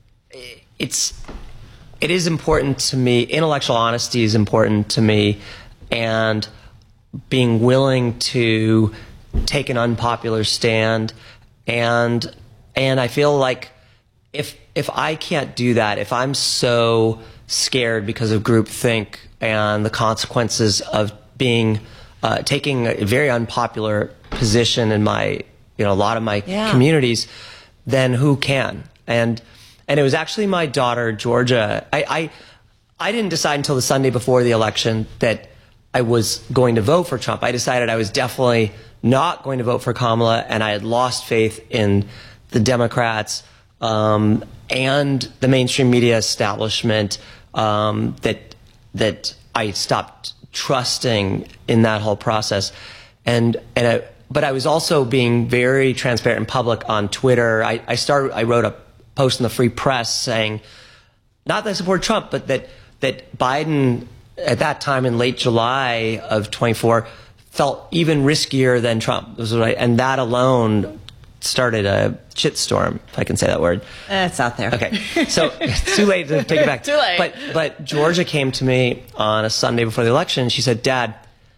it's it is important to me. Intellectual honesty is important to me, and being willing to take an unpopular stand, and and I feel like if if I can't do that, if I'm so scared because of groupthink and the consequences of being uh, taking a very unpopular position in my, you know, a lot of my yeah. communities, then who can? And and it was actually my daughter Georgia. I, I I didn't decide until the Sunday before the election that I was going to vote for Trump. I decided I was definitely not going to vote for Kamala, and I had lost faith in the Democrats um, and the mainstream media establishment. Um, that that I stopped trusting in that whole process, and and I, but I was also being very transparent and public on Twitter. I, I started. I wrote a post in the Free Press saying, not that I support Trump, but that that Biden at that time in late July of twenty-four felt even riskier than Trump. And that alone started a shitstorm, if I can say that word. Eh, it's out there. Okay, so it's too late to take it back. Too late. But but Georgia came to me on a Sunday before the election. She said, "Dad,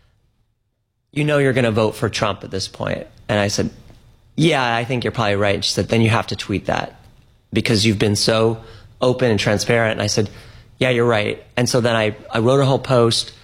you know you're going to vote for Trump at this point." And I said, "Yeah, I think you're probably right." And she said, "Then you have to tweet that because you've been so open and transparent." And I said, "Yeah, you're right." And so then I, I wrote a whole post.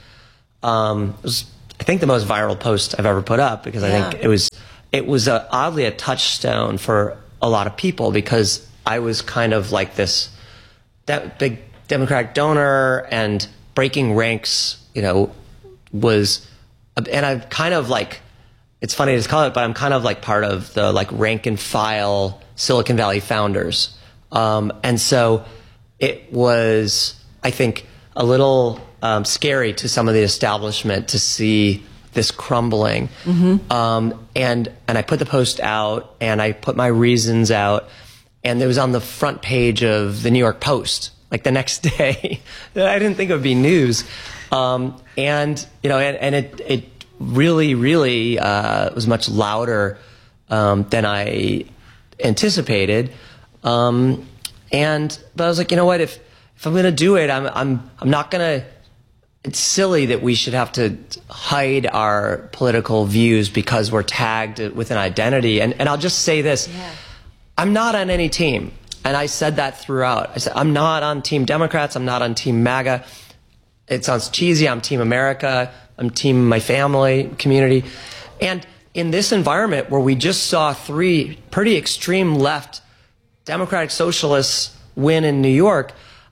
Um, it was, I think, the most viral post I've ever put up because I Yeah. think it was it was a, oddly a touchstone for a lot of people because I was kind of like this that big Democratic donor and breaking ranks, you know, was, and I'm kind of like, it's funny to call it, but I'm kind of like part of the like rank and file Silicon Valley founders. Um, and so it was, I think, a little um, scary to some of the establishment to see this crumbling. Mm-hmm. Um, and, and I put the post out and I put my reasons out and it was on the front page of the New York Post, like the next day. I didn't think it would be news. Um, and, you know, and, and it, it really, really uh, was much louder um, than I anticipated. Um, and, but I was like, you know what, if, if I'm going to do it, I'm, I'm, I'm not going to, it's silly that we should have to hide our political views because we're tagged with an identity. And, and I'll just say this, yeah. I'm not on any team. And I said that throughout. I said, I'm not on Team Democrats. I'm not on Team MAGA. It sounds cheesy. I'm Team America. I'm Team my family, community. And in this environment where we just saw three pretty extreme left Democratic Socialists win in New York,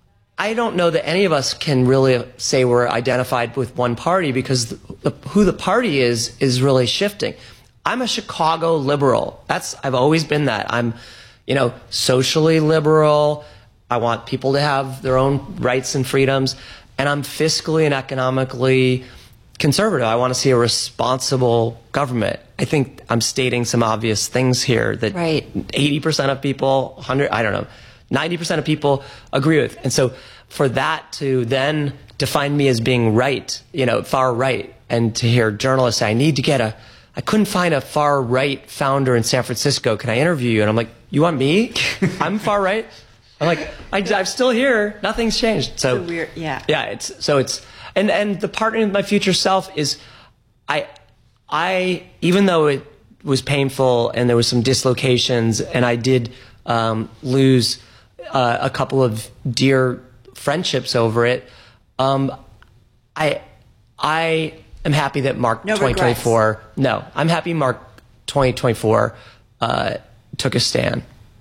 I don't know that any of us can really say we're identified with one party because the, the, who the party is is really shifting. I'm a Chicago liberal. That's I've always been that. I'm, you know, socially liberal. I want people to have their own rights and freedoms, and I'm fiscally and economically conservative. I want to see a responsible government. I think I'm stating some obvious things here that right. eighty percent of people, one hundred, I don't know, ninety percent of people agree with. And so for that to then define me as being right, you know, far right, and to hear journalists say, I need to get a, I couldn't find a far right founder in San Francisco. Can I interview you? And I'm like, you want me? I'm far right? I'm like, I, I'm still here. Nothing's changed. So, so weird, yeah. Yeah, it's, so it's, and, and the partnering with my future self is, I, I, even though it was painful and there was some dislocations and I did um, lose uh, a couple of dear friendships over it, um, I, I am happy that Mark no twenty twenty-four, regrets. no, I'm happy Mark twenty twenty-four uh, took a stand.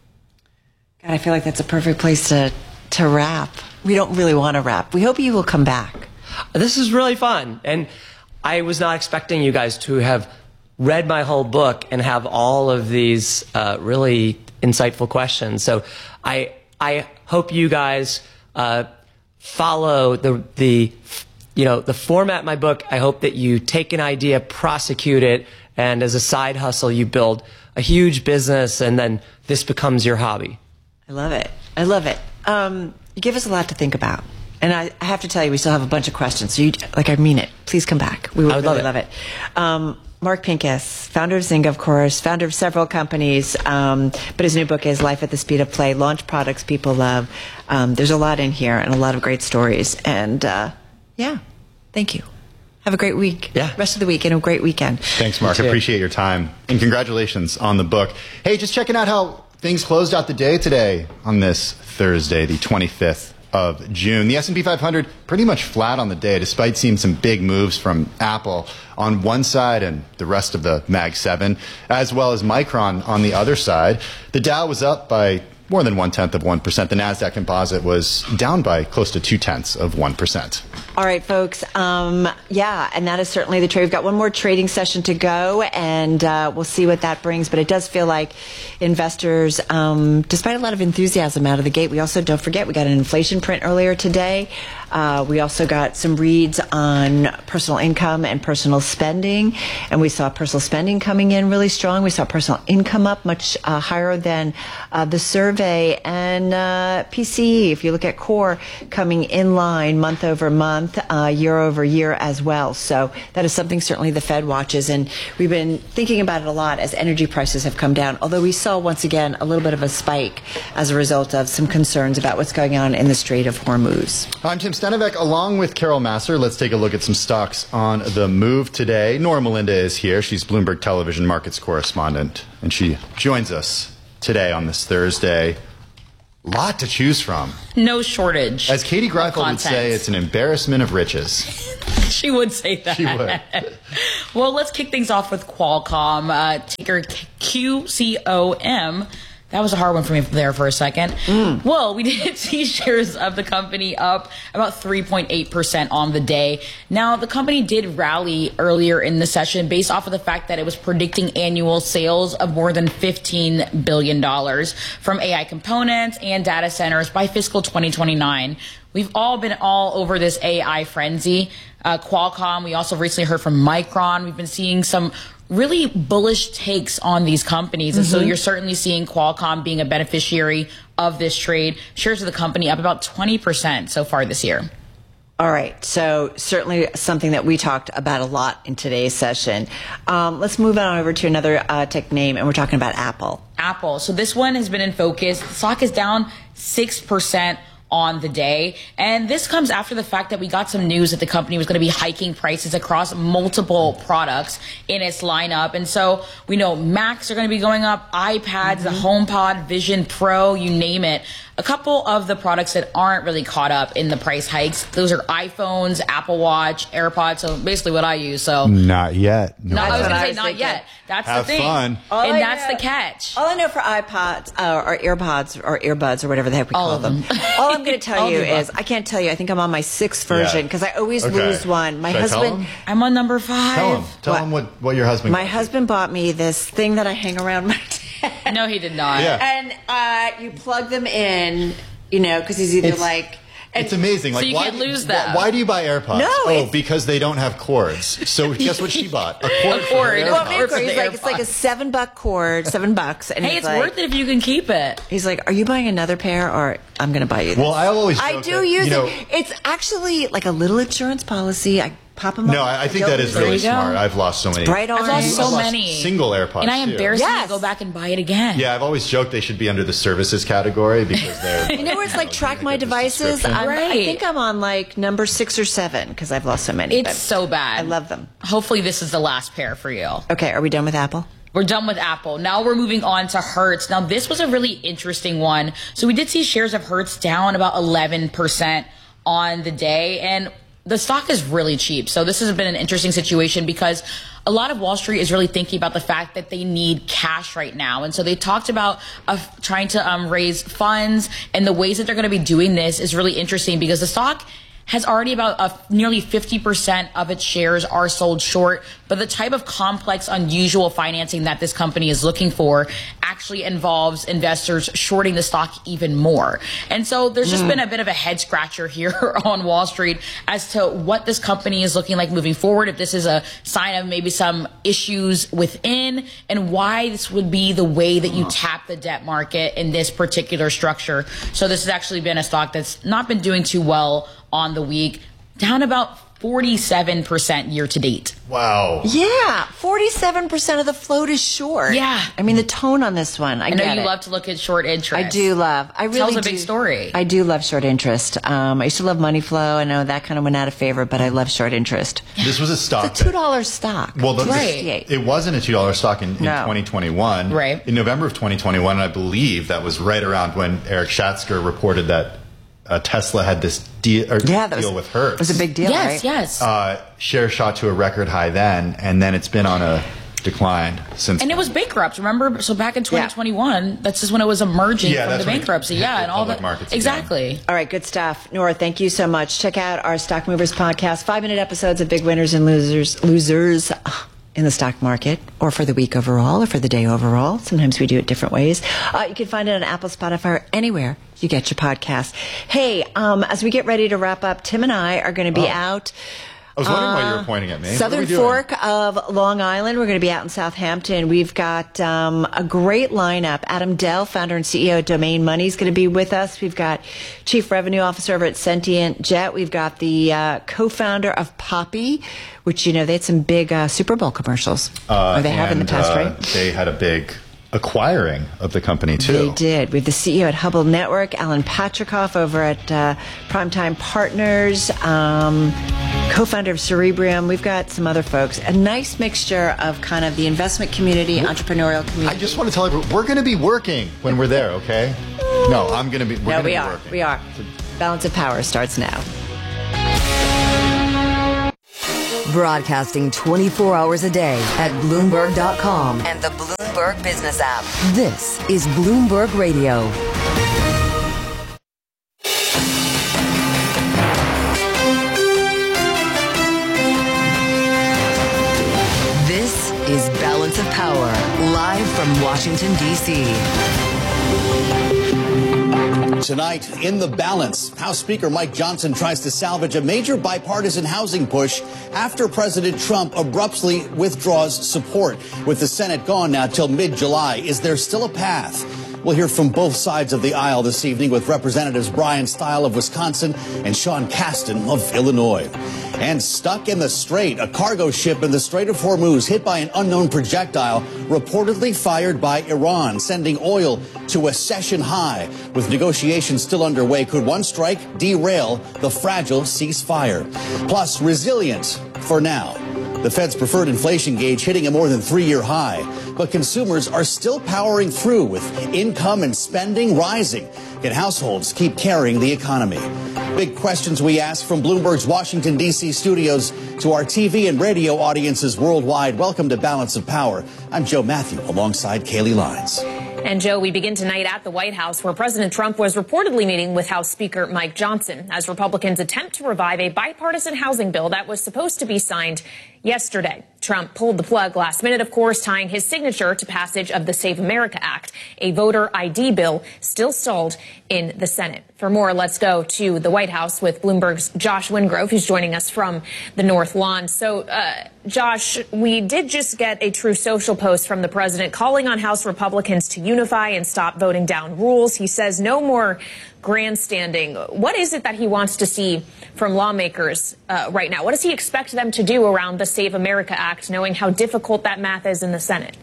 God, I feel like that's a perfect place to, to wrap. We don't really want to wrap. We hope you will come back. This is really fun. And I was not expecting you guys to have read my whole book and have all of these uh, really insightful questions. So I I hope you guys uh, follow the the you know the format of my book. I hope that you take an idea, prosecute it, and as a side hustle, you build a huge business, and then this becomes your hobby. I love it. I love it. Um, you give us a lot to think about. And I, I have to tell you, we still have a bunch of questions. So, you, like, I mean it. Please come back. We would, I would really love it. love it. Um, Mark Pincus, founder of Zynga, of course, founder of several companies. Um, but his new book is Life at the Speed of Play, Launch Products People Love. Um, there's a lot in here and a lot of great stories. And, uh, yeah, thank you. Have a great week. Yeah. Rest of the week and a great weekend. Thanks, Mark. I appreciate your time. And congratulations on the book. Hey, just checking out how things closed out the day today on this Thursday, the twenty-fifth of June. The S and P five hundred pretty much flat on the day, despite seeing some big moves from Apple on one side and the rest of the Mag seven, as well as Micron on the other side. The Dow was up by more than one-tenth of one percent. The NASDAQ composite was down by close to two-tenths of one percent. All right, folks. Um, yeah, and that is certainly the trade. We've got one more trading session to go, and uh, we'll see what that brings. But it does feel like investors, um, despite a lot of enthusiasm out of the gate, we also, don't forget, we got an inflation print earlier today. Uh, we also got some reads on personal income and personal spending, and we saw personal spending coming in really strong. We saw personal income up much uh, higher than uh, the survey. survey. And uh, P C E, if you look at core, coming in line month over month, uh, year over year as well. So that is something certainly the Fed watches. And we've been thinking about it a lot as energy prices have come down, although we saw once again a little bit of a spike as a result of some concerns about what's going on in the Strait of Hormuz. I'm Tim Stenevec, along with Carol Masser. Let's take a look at some stocks on the move today. Nora Melinda is here. She's Bloomberg Television Markets correspondent, and she joins us today on this Thursday. Lot to choose from. No shortage. As Katie Greifeld would say, it's an embarrassment of riches. She would say that. She would. Well, let's kick things off with Qualcomm, uh, ticker Q C O M. That was a hard one for me there for a second. Mm. Well, we did see shares of the company up about three point eight percent on the day. Now, the company did rally earlier in the session based off of the fact that it was predicting annual sales of more than fifteen billion dollars from A I components and data centers by fiscal twenty twenty-nine. We've all been all over this A I frenzy. Uh, Qualcomm, we also recently heard from Micron. We've been seeing some really bullish takes on these companies. And mm-hmm. so you're certainly seeing Qualcomm being a beneficiary of this trade. Shares of the company up about twenty percent so far this year. All right. So certainly something that we talked about a lot in today's session. Um, let's move on over to another uh, tech name, and we're talking about Apple. Apple. So this one has been in focus. The stock is down six percent on the day. And this comes after the fact that we got some news that the company was going to be hiking prices across multiple products in its lineup. And so we know Macs are going to be going up, iPads, mm-hmm. the HomePod, Vision Pro, you name it. A couple of the products that aren't really caught up in the price hikes, those are iPhones, Apple Watch, AirPods, so basically what I use. So Not yet. No, no I was going to say was not thinking. yet. That's Have the thing. fun. All and I that's know, the catch. All I know for iPods uh, or AirPods or earbuds or whatever the heck we All call of them. them. All I'm going to tell All you of them. is I can't tell you. I think I'm on my sixth version because Yeah. I always Okay. lose one. My Should I tell husband. him? I'm on number five. Tell him. Tell What? him what, what your husband My got. husband bought me this thing that I hang around my desk. No, he did not. Yeah. And uh, you plug them in, you know, because he's either It's- like. It's amazing. Like, So you why can't do, lose them. Why, why do you buy AirPods? No, oh, it's- because they don't have cords. So guess what she bought? A cord. A for cord. her Well, AirPods. me and Corey, for he's the like, it's like a AirPods. seven buck cord, seven bucks. And Hey, he's it's like, worth it if you can keep it. He's like, are you buying another pair or I'm going to buy you this? Well, I always I joke do that, use you know, it. It's actually like a little insurance policy. I pop them No, up. I, I think don't that is lose really them. you go. smart. I've lost so many. Bright I've orange. lost so I've lost many. single AirPods. And I am too. embarrassed Yes. to go back and buy it again. Yeah, I've always joked they should be under the services category because they're. You know where it's like track my Get the devices? subscription. I'm, I Right. think I'm on like number six or seven because I've lost so many. It's but so bad. I love them. Hopefully this is the last pair for you. Okay, are we done with Apple? We're done with Apple. Now we're moving on to Hertz. Now this was a really interesting one. So we did see shares of Hertz down about eleven percent on the day, and the stock is really cheap. So this has been an interesting situation because a lot of Wall Street is really thinking about the fact that they need cash right now. And so they talked about uh, trying to um, raise funds, and the ways that they're going to be doing this is really interesting because the stock has already about uh, nearly fifty percent of its shares are sold short. But the type of complex, unusual financing that this company is looking for actually involves investors shorting the stock even more. And so there's just mm. been a bit of a head scratcher here on Wall Street as to what this company is looking like moving forward, if this is a sign of maybe some issues within, and why this would be the way that you tap the debt market in this particular structure. So this has actually been a stock that's not been doing too well on the week, down about forty-seven percent year to date. Wow. Yeah, forty-seven percent of the float is short. Yeah. I mean, the tone on this one, I, I know get you it. love to look at short interest. I do love. I really Tells a do. big story. I do love short interest. Um, I used to love money flow. I know that kind of went out of favor, but I love short interest. This was a stock. It's a two dollar stock. Well, the, right. it wasn't a two dollar stock in, in No. twenty twenty-one. Right. In November of twenty twenty-one, I believe that was right around when Eric Schatzker reported that uh, Tesla had this deal, or Yeah, that deal was- with Hertz. It was a big deal, Yes, right? yes. Uh, share shot to a record high then, and then it's been on a decline since. And it was bankrupt, remember? So back in twenty twenty-one, that's just when it was emerging Yeah, from that's the when it bankruptcy. hit Yeah, the and all public that. markets again. Exactly. All right, good stuff. Nora, thank you so much. Check out our Stock Movers podcast, five-minute episodes of big winners and losers losers in the stock market, or for the week overall, or for the day overall. Sometimes we do it different ways. Uh, you can find it on Apple, Spotify, or anywhere you get your podcast. Hey, um, as we get ready to wrap up, Tim and I are going to be Oh. out I was wondering Uh, why you were pointing at me. What are Southern we doing? Fork of Long Island. We're going to be out in Southampton. We've got um, a great lineup. Adam Dell, founder and C E O of Domain Money, is going to be with us. We've got Chief Revenue Officer over at Sentient Jet. We've got the uh, co-founder of Poppy, which, you know, they had some big uh, Super Bowl commercials. Uh, or they have in the and, past, uh, right? They had a big acquiring of the company, too. They did. We have the C E O at Hubble Network, Alan Patrikoff over at uh, Primetime Partners, um, co-founder of Cerebrium. We've got some other folks. A nice mixture of kind of the investment community, entrepreneurial community. I just want to tell everyone, we're going to be working when we're there, okay? No, I'm going to be, we're no, going to we be are. working. We are. Balance of Power starts now. Broadcasting twenty-four hours a day at Bloomberg dot com and the Bloomberg Business app. This is Bloomberg Radio. This is Balance of Power, live from Washington, D C Tonight, in The Balance, House Speaker Mike Johnson tries to salvage a major bipartisan housing push after President Trump abruptly withdraws support. With the Senate gone now till mid-July, is there still a path? We'll hear from both sides of the aisle this evening with Representatives Brian Stile of Wisconsin and Sean Casten of Illinois. And stuck in the Strait, a cargo ship in the Strait of Hormuz hit by an unknown projectile reportedly fired by Iran, sending oil to a session high. With negotiations still underway, could one strike derail the fragile ceasefire? Plus, resilient for now. The Fed's preferred inflation gauge hitting a more than three-year high. But consumers are still powering through with income and spending rising. Can households keep carrying the economy? Big questions we ask from Bloomberg's Washington, D C studios to our T V and radio audiences worldwide. Welcome to Balance of Power. I'm Joe Matthew alongside Kaylee Lyons. And Joe, we begin tonight at the White House, where President Trump was reportedly meeting with House Speaker Mike Johnson as Republicans attempt to revive a bipartisan housing bill that was supposed to be signed yesterday. Trump pulled the plug last minute, of course, tying his signature to passage of the Save America Act, a voter I D bill still stalled in the Senate. For more, let's go to the White House with Bloomberg's Josh Wingrove, who's joining us from the North Lawn. So, uh, Josh, we did just get a True Social post from the president calling on House Republicans to unify and stop voting down rules. He says no more grandstanding. What is it that he wants to see from lawmakers uh, right now? What does he expect them to do around the Save America Act, knowing how difficult that math is in the Senate?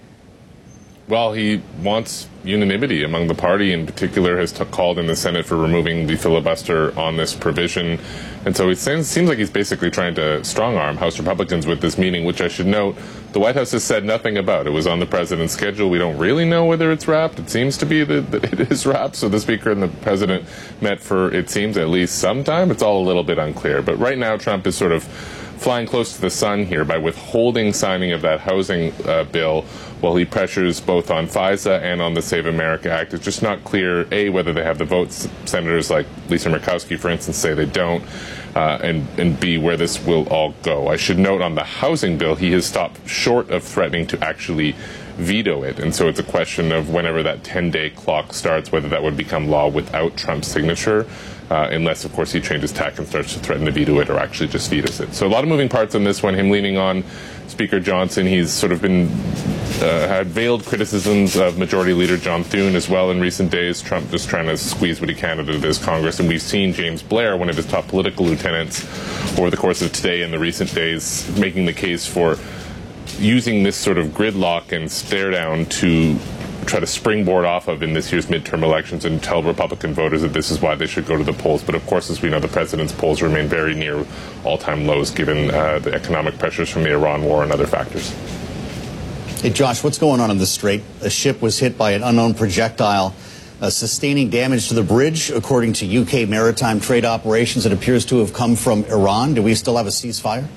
Well, he wants unanimity among the party. In particular, has t- called in the Senate for removing the filibuster on this provision. And so it seems, seems like he's basically trying to strong-arm House Republicans with this meeting, which I should note, the White House has said nothing about. It was on the president's schedule. We don't really know whether it's wrapped. It seems to be that, that it is wrapped. So the speaker and the president met for, it seems, at least some time. It's all a little bit unclear. But right now, Trump is sort of flying close to the sun here by withholding signing of that housing uh, bill while he pressures both on FISA and on the Save America Act. It's just not clear, A, whether they have the votes. Senators like Lisa Murkowski, for instance, say they don't, uh, and, and B, where this will all go. I should note on the housing bill, he has stopped short of threatening to actually veto it. And so it's a question of whenever that ten-day clock starts, whether that would become law without Trump's signature. Uh, unless, of course, he changes tack and starts to threaten to veto it or actually just vetoes it. So a lot of moving parts on this one, him leaning on Speaker Johnson. He's sort of been uh, had veiled criticisms of Majority Leader John Thune as well in recent days. Trump just trying to squeeze what he can out of this Congress. And we've seen James Blair, one of his top political lieutenants, over the course of today and the recent days, making the case for using this sort of gridlock and stare down to try to springboard off of in this year's midterm elections and tell Republican voters that this is why they should go to the polls. But of course, as we know, the president's polls remain very near all-time lows given uh, the economic pressures from the Iran war and other factors. Hey, Josh, what's going on in the Strait? A ship was hit by an unknown projectile, uh, sustaining damage to the bridge. According to U K maritime trade operations, it appears to have come from Iran. Do we still have a ceasefire?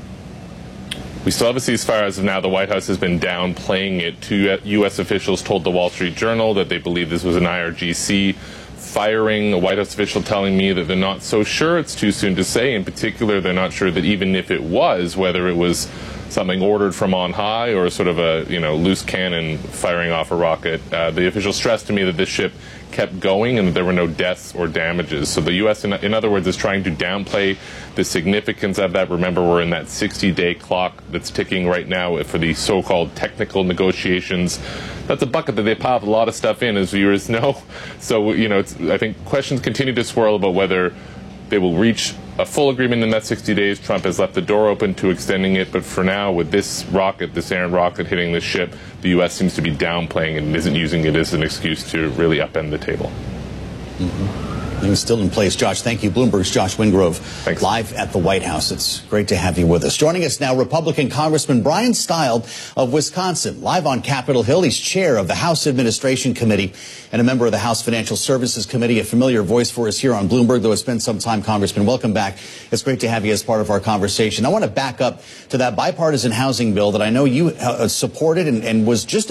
We still have a ceasefire as of now. The White House has been downplaying it. Two U S officials told the Wall Street Journal that they believe this was an I R G C firing. A White House official telling me that they're not so sure. It's too soon to say. In particular, they're not sure that even if it was, whether it was something ordered from on high or sort of a, you know, loose cannon firing off a rocket. Uh, the official stressed to me that this ship kept going and that there were no deaths or damages. So the U S, in, in other words, is trying to downplay the significance of that. Remember, we're in that sixty-day clock that's ticking right now for the so-called technical negotiations. That's a bucket that they piled a lot of stuff in, as viewers know. So, you know, it's, I think questions continue to swirl about whether they will reach a full agreement in that sixty days. Trump has left the door open to extending it, but for now, with this rocket, this errant rocket hitting this ship, the U S seems to be downplaying it and isn't using it as an excuse to really upend the table. Mm-hmm. Things still in place. Josh, thank you. Bloomberg's Josh Wingrove, Thanks. Live at the White House. It's great to have you with us. Joining us now, Republican Congressman Brian Stild of Wisconsin, live on Capitol Hill. He's chair of the House Administration Committee and a member of the House Financial Services Committee, a familiar voice for us here on Bloomberg, though it's been some time. Congressman, welcome back. It's great to have you as part of our conversation. I want to back up to that bipartisan housing bill that I know you uh, supported and, and was just